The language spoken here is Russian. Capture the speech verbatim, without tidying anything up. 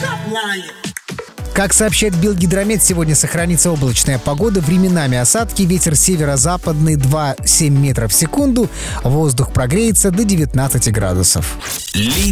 Как сообщает Белгидромет, сегодня сохранится облачная погода, временами осадки, ветер северо-западный два - семь метров в секунду, воздух прогреется до девятнадцати градусов. Лид.